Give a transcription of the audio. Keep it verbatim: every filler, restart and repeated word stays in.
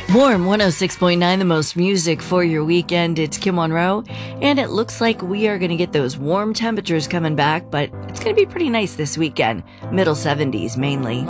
Warm one oh six point nine, the most music for your weekend. It's Kim Monroe, and it looks like we are going to get those warm temperatures coming back, but it's going to be pretty nice this weekend. Middle seventies mainly.